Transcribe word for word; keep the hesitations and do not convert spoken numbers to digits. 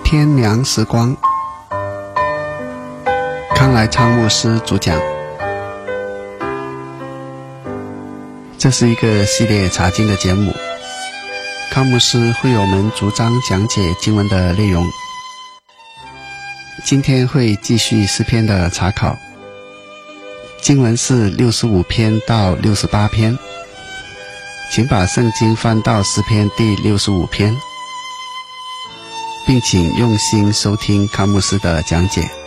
天良时光，康来昌牧师主讲。这是一个系列查经的节目，康牧师会为我们逐章讲解经文的内容。今天会继续诗篇的查考，经文是六十五篇到六十八篇，请把圣经翻到诗篇第六十五篇，并请用心收听康牧师的讲解。